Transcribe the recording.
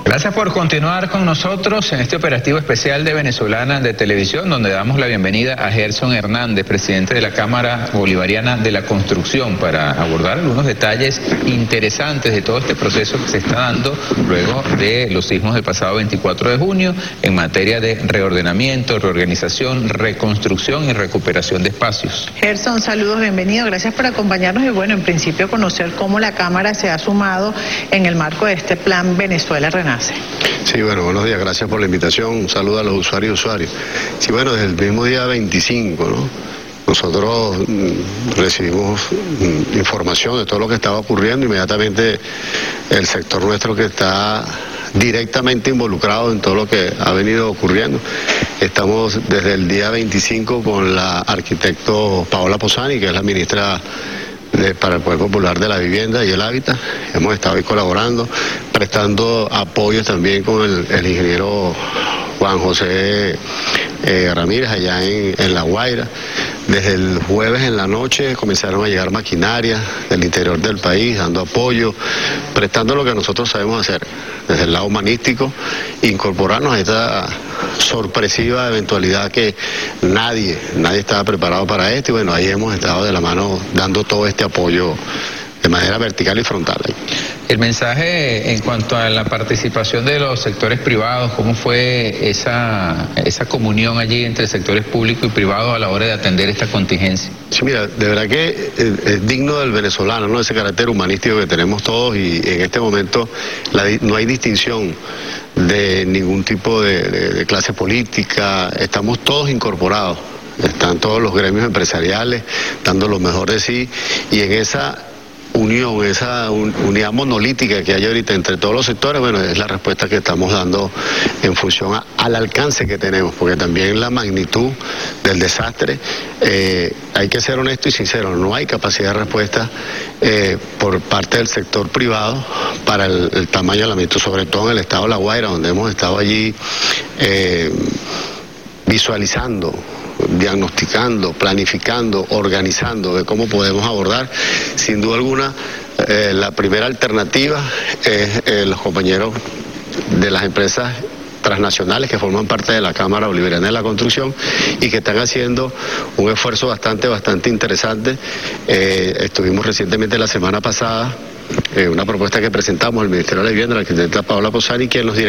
Gracias por continuar con nosotros en este operativo especial de Venezolana de Televisión, donde damos la bienvenida a Gerson Hernández, presidente de la Cámara Bolivariana de la Construcción, para abordar algunos detalles interesantes de todo este proceso que se está dando luego de los sismos del pasado 24 de junio en materia de reordenamiento, reorganización, reconstrucción y recuperación de espacios. Gerson, saludos, bienvenido, gracias por acompañarnos y bueno, en principio conocer cómo la Cámara se ha sumado en el marco de este plan Venezuela Renace. Sí, bueno, buenos días, gracias por la invitación, un saludo a los usuarios y usuarias. Sí, bueno, desde el mismo día 25, ¿no? Nosotros recibimos información de todo lo que estaba ocurriendo, inmediatamente el sector nuestro que está directamente involucrado en todo lo que ha venido ocurriendo. Estamos desde el día 25 con la arquitecto Paola Posani, que es la ministra para el Poder Popular de la Vivienda y el Hábitat. Hemos estado ahí colaborando, prestando apoyo también con el ingeniero Juan José Ramírez allá en La Guaira. Desde el jueves en la noche comenzaron a llegar maquinarias del interior del país, dando apoyo, prestando lo que nosotros sabemos hacer, desde el lado humanístico, incorporarnos a esta sorpresiva eventualidad que nadie estaba preparado para esto, y bueno, ahí hemos estado de la mano dando todo este apoyo de manera vertical y frontal. El mensaje en cuanto a la participación de los sectores privados, ¿cómo fue esa comunión allí entre sectores públicos y privados a la hora de atender esta contingencia? Sí, mira, de verdad que es digno del venezolano, ¿no? Ese carácter humanístico que tenemos todos, y en este momento no hay distinción de ningún tipo de clase política, estamos todos incorporados, están todos los gremios empresariales dando lo mejor de sí, y en esa unión, esa unidad monolítica que hay ahorita entre todos los sectores, bueno, es la respuesta que estamos dando en función al alcance que tenemos, porque también la magnitud del desastre, hay que ser honesto y sincero, no hay capacidad de respuesta por parte del sector privado para el tamaño de la magnitud, sobre todo en el estado de La Guaira, donde hemos estado allí visualizando, diagnosticando, planificando, organizando de cómo podemos abordar. Sin duda alguna, la primera alternativa es los compañeros de las empresas transnacionales que forman parte de la Cámara Bolivariana de la Construcción y que están haciendo un esfuerzo bastante interesante. Estuvimos recientemente la semana pasada una propuesta que presentamos al Ministerio de la Vivienda, la arquitecta Paola Posani, quien nos